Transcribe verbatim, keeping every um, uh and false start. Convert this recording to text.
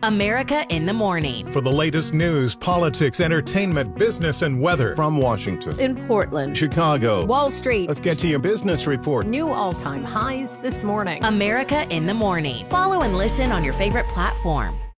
America in the Morning. For the latest news, politics, entertainment, business, and weather. From Washington, in Portland, Chicago, Wall Street. Let's get to your business report. New all-time highs this morning. America in the Morning. Follow and listen on your favorite platform.